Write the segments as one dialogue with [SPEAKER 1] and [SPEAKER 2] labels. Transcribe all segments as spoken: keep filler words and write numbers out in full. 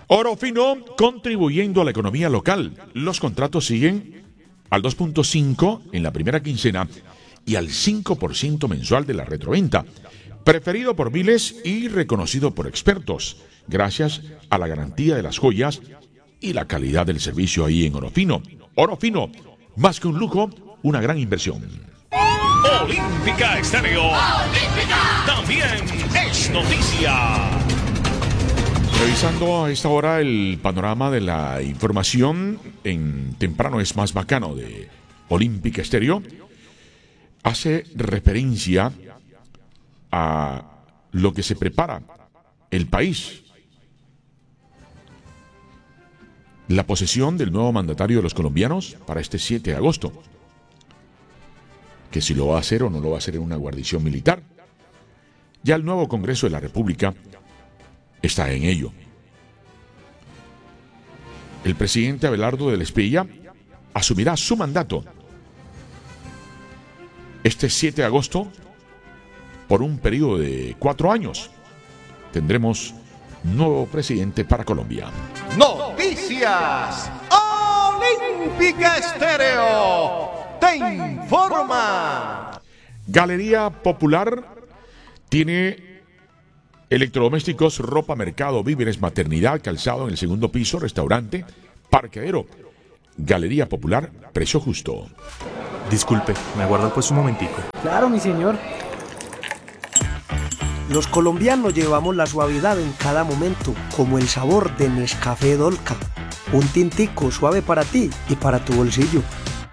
[SPEAKER 1] Oro Fino contribuyendo a la economía local. Los contratos siguen al dos punto cinco en la primera quincena y al cinco por ciento mensual de la retroventa. Preferido por miles y reconocido por expertos, gracias a la garantía de las joyas y la calidad del servicio ahí en Oro Fino. Oro Fino, más que un lujo, una gran inversión.
[SPEAKER 2] Olímpica Estéreo. Olímpica. También es noticia.
[SPEAKER 1] Revisando a esta hora el panorama de la información en Temprano es Más Bacano de Olímpica Estéreo, hace referencia a lo que se prepara el país. La posesión del nuevo mandatario de los colombianos para este siete de agosto. Que si lo va a hacer o no lo va a hacer en una guarnición militar. Ya el nuevo Congreso de la República está en ello. El presidente Abelardo del Espilla asumirá su mandato este siete de agosto por un periodo de cuatro años. Tendremos nuevo presidente para Colombia.
[SPEAKER 3] Noticias Olímpica Estéreo te informa.
[SPEAKER 1] Galería Popular tiene electrodomésticos, ropa, mercado, víveres, maternidad, calzado en el segundo piso, restaurante, parqueadero. Galería Popular, precio justo.
[SPEAKER 4] Disculpe, ¿me aguarda pues un momentico?
[SPEAKER 5] Claro, mi señor. Los colombianos llevamos la suavidad en cada momento, como el sabor de Nescafé Dolca. Un tintico suave para ti y para tu bolsillo.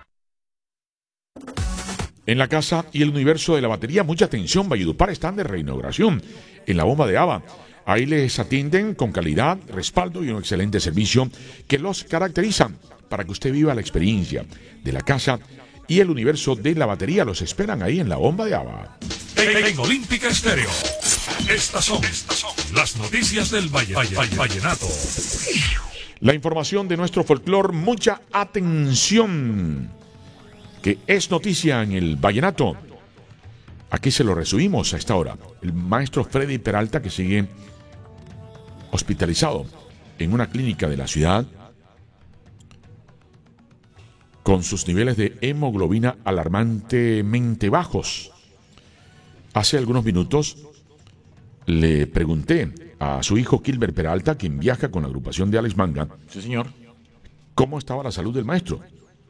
[SPEAKER 1] En la casa y el universo de la batería, mucha atención. Valledupar están de reinauguración en la bomba de Ava. Ahí les atienden con calidad, respaldo y un excelente servicio que los caracterizan para que usted viva la experiencia de la casa y el universo de la batería. Los esperan ahí en la bomba de Ava.
[SPEAKER 2] En, en Olímpica Estéreo. Estas son, estas son las noticias del Valle, Valle, Valle, Vallenato.
[SPEAKER 1] La información de nuestro folclor, mucha atención, que es noticia en el vallenato. Aquí se lo resumimos a esta hora. El maestro Freddy Peralta, que sigue hospitalizado en una clínica de la ciudad con sus niveles de hemoglobina alarmantemente bajos. Hace algunos minutos le pregunté a su hijo Kilber Peralta, quien viaja con la agrupación de Alex Manga,
[SPEAKER 6] sí, señor,
[SPEAKER 1] cómo estaba la salud del maestro.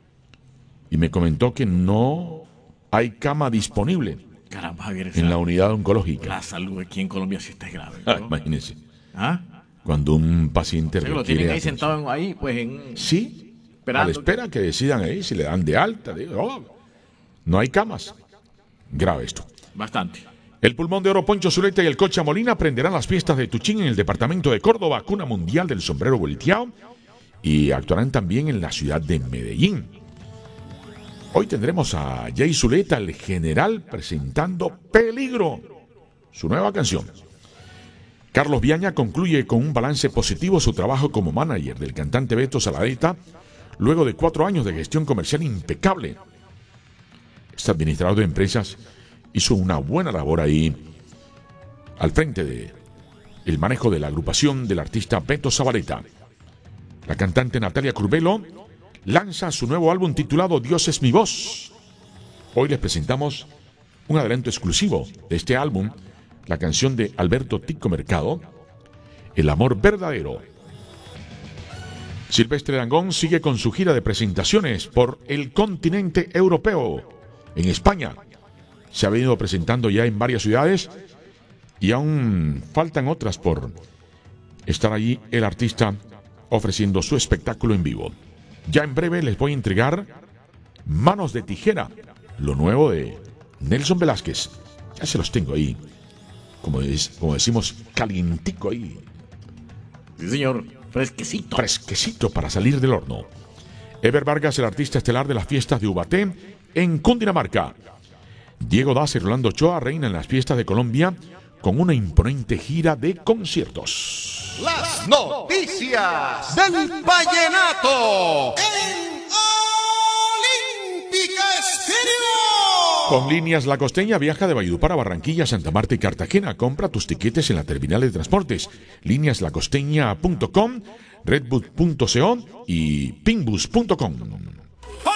[SPEAKER 1] Y me comentó que no hay cama disponible.
[SPEAKER 6] Caramba, Javier,
[SPEAKER 1] en la unidad oncológica.
[SPEAKER 6] La salud aquí en Colombia sí está grave,
[SPEAKER 1] ¿no? Ah, imagínese.
[SPEAKER 6] ¿Ah?
[SPEAKER 1] Cuando un paciente
[SPEAKER 6] requiere... Lo tienen ahí sentado en, ahí, pues en...
[SPEAKER 1] Sí,
[SPEAKER 6] esperando.
[SPEAKER 1] A la espera que decidan ahí si le dan de alta. De... Oh, no hay camas. Grave esto.
[SPEAKER 6] Bastante.
[SPEAKER 1] El Pulmón de Oro, Poncho Zuleta y el Cocha Molina prenderán las fiestas de Tuchín en el departamento de Córdoba, cuna mundial del sombrero volteado, y actuarán también en la ciudad de Medellín. Hoy tendremos a Jay Zuleta, el general, presentando Peligro, su nueva canción. Carlos Viaña concluye con un balance positivo su trabajo como manager del cantante Beto Saladeta, luego de cuatro años de gestión comercial impecable. Este administrador de empresas hizo una buena labor ahí al frente de el manejo de la agrupación del artista Beto Zabaleta. La cantante Natalia Curbelo lanza su nuevo álbum titulado Dios es mi voz. Hoy les presentamos un adelanto exclusivo de este álbum, la canción de Alberto Tico Mercado, El amor verdadero. Silvestre Dangond sigue con su gira de presentaciones por el continente europeo. En España se ha venido presentando ya en varias ciudades y aún faltan otras por estar allí el artista ofreciendo su espectáculo en vivo. Ya en breve les voy a entregar Manos de Tijera, lo nuevo de Nelson Velázquez. Ya se los tengo ahí, como, es, como decimos, calientico ahí.
[SPEAKER 6] Sí, señor, fresquecito.
[SPEAKER 1] Fresquecito para salir del horno. Ever Vargas, el artista estelar de las fiestas de Ubaté en Cundinamarca. Diego Daz y Rolando Ochoa reinan las fiestas de Colombia con una imponente gira de conciertos.
[SPEAKER 3] Las noticias del vallenato en Olímpica Estéreo.
[SPEAKER 1] Con Líneas La Costeña viaja de Valledupar a Barranquilla, Santa Marta y Cartagena. Compra tus tiquetes en la terminal de transportes. líneas la costeña punto com, redbook punto co y pingbus punto com.